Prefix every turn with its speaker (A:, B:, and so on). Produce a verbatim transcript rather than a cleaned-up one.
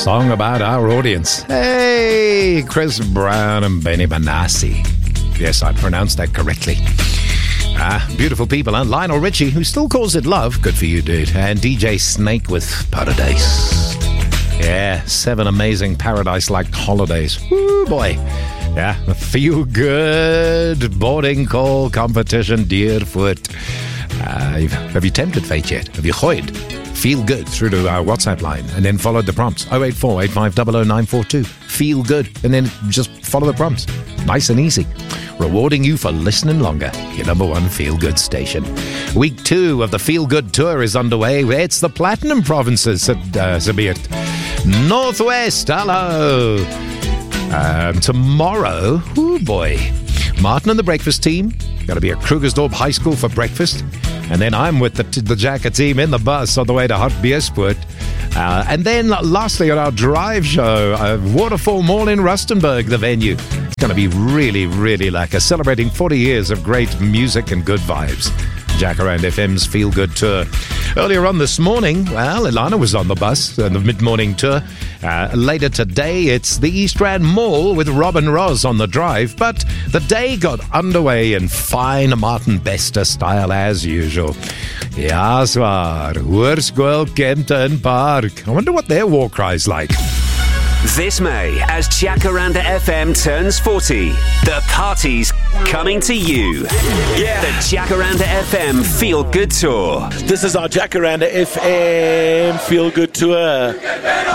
A: song about our audience. Hey, Chris Brown and Benny Benassi. Yes, I pronounced that correctly. Ah, beautiful people. And Lionel Richie, who still calls it love. Good for you, dude. And D J Snake with Paradise. Yeah, seven amazing paradise-like holidays. Woo, boy. Yeah, a feel-good boarding call competition, Deerfoot. Uh, have you tempted fate yet? Have you hoid? Feel good through to our WhatsApp line and then followed the prompts. oh eight four, eight five zero zero nine four two. Feel good. And then just follow the prompts. Nice and easy. Rewarding you for listening longer. Your number one feel-good station. Week two of the Feel Good Tour is underway. It's the Platinum Provinces, uh, Zabir. Northwest, hello. Um, tomorrow, oh boy, Martin and the Breakfast Team. Got to be at Krugersdorp High School for breakfast. And then I'm with the, the Jacker team in the bus on the way to Hot Beersport. Uh, and then lastly on our drive show, uh, Waterfall Mall in Rustenburg, the venue. It's going to be really, really like a celebrating forty years of great music and good vibes. Jacaranda F M's Feel Good Tour. Earlier on this morning, well, Ilana was on the bus on the mid-morning tour. Uh, later today, it's the East Rand Mall with Robin Ross on the drive. But the day got underway in fine Martin Bester style as usual. Ja, zwaar. Hoërskool Kempton Park. I wonder what their war cry's like.
B: This May, as Jacaranda F M turns forty, the party's coming to you. Yeah. The Jacaranda F M Feel Good Tour.
C: This is our Jacaranda F M Feel Good Tour.